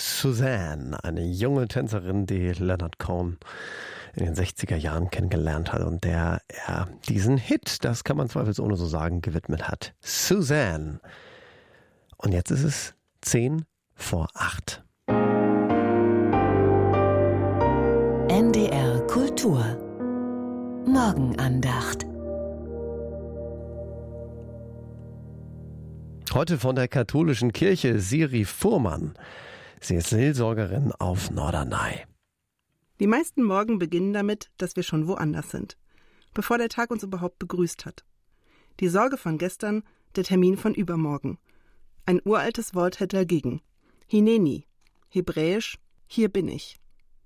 Suzanne, eine junge Tänzerin, die Leonard Cohen in den 60er Jahren kennengelernt hat und der er diesen Hit, das kann man zweifelsohne so sagen, gewidmet hat. Suzanne. Und jetzt ist es 7:50. NDR Kultur Morgenandacht. Heute von der katholischen Kirche Siri Fuhrmann. Sie ist Seelsorgerin auf Norderney. Die meisten Morgen beginnen damit, dass wir schon woanders sind, bevor der Tag uns überhaupt begrüßt hat. Die Sorge von gestern, der Termin von übermorgen. Ein uraltes Wort hält dagegen. Hineni, hebräisch, hier bin ich.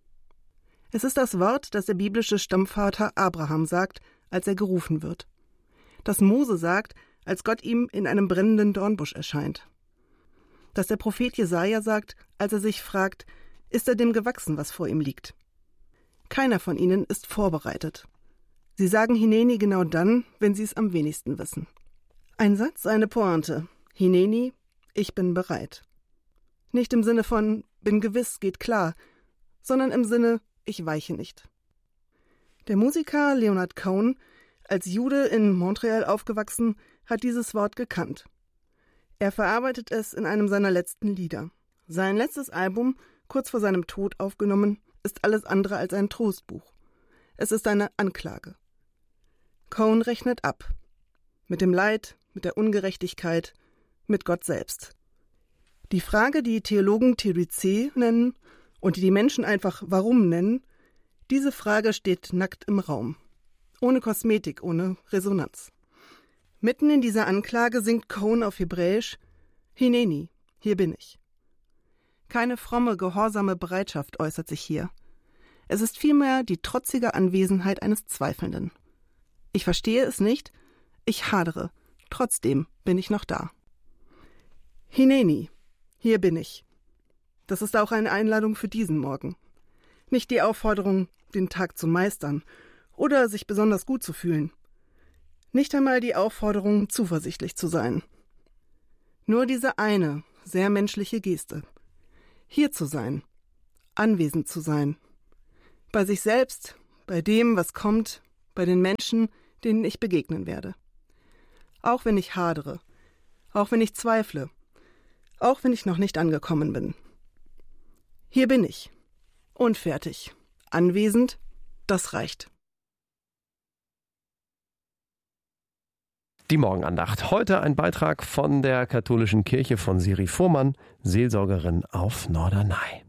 Es ist das Wort, das der biblische Stammvater Abraham sagt, als er gerufen wird. Das Mose sagt, als Gott ihm in einem brennenden Dornbusch erscheint. Das der Prophet Jesaja sagt, als er sich fragt, ist er dem gewachsen, was vor ihm liegt? Keiner von ihnen ist vorbereitet. Sie sagen Hineni genau dann, wenn sie es am wenigsten wissen. Ein Satz, eine Pointe. Hineni, ich bin bereit. Nicht im Sinne von, bin gewiss, geht klar, sondern im Sinne, ich weiche nicht. Der Musiker Leonard Cohen, als Jude in Montreal aufgewachsen, hat dieses Wort gekannt. Er verarbeitet es in einem seiner letzten Lieder. Sein letztes Album, kurz vor seinem Tod aufgenommen, ist alles andere als ein Trostbuch. Es ist eine Anklage. Cohen rechnet ab. Mit dem Leid, mit der Ungerechtigkeit, mit Gott selbst. Die Frage, die Theologen Theodizee nennen und die Menschen einfach Warum nennen, diese Frage steht nackt im Raum. Ohne Kosmetik, ohne Resonanz. Mitten in dieser Anklage singt Cohen auf Hebräisch Hineni, hier bin ich. Keine fromme, gehorsame Bereitschaft äußert sich hier. Es ist vielmehr die trotzige Anwesenheit eines Zweifelnden. Ich verstehe es nicht, ich hadere, trotzdem bin ich noch da. Hineni, hier bin ich. Das ist auch eine Einladung für diesen Morgen. Nicht die Aufforderung, den Tag zu meistern oder sich besonders gut zu fühlen. Nicht einmal die Aufforderung, zuversichtlich zu sein. Nur diese eine, sehr menschliche Geste. Hier zu sein, anwesend zu sein. Bei sich selbst, bei dem, was kommt, bei den Menschen, denen ich begegnen werde. Auch wenn ich hadere, auch wenn ich zweifle, auch wenn ich noch nicht angekommen bin. Hier bin ich. Unfertig. Anwesend, das reicht. Die Morgenandacht. Heute ein Beitrag von der katholischen Kirche von Siri Fuhrmann, Seelsorgerin auf Norderney.